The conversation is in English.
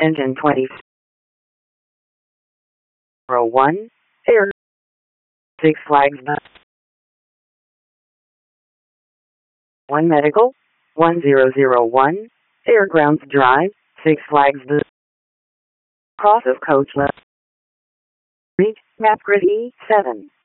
Engine 2001, Air, Six Flags Bus, 1 Medical, 1001, Fairgrounds Drive, Six Flags Bus, Cross of Coach Left, Reach, Map Grid E7.